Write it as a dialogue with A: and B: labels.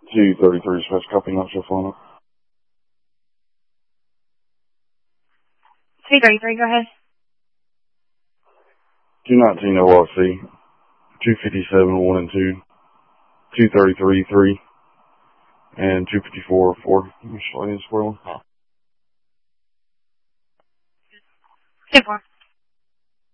A: 233 Express, copy, not your phone up.
B: 233, go ahead.
A: 219 ORC, 257 1 and 2, 233 3, and 254 4. Square one.
B: 10-4.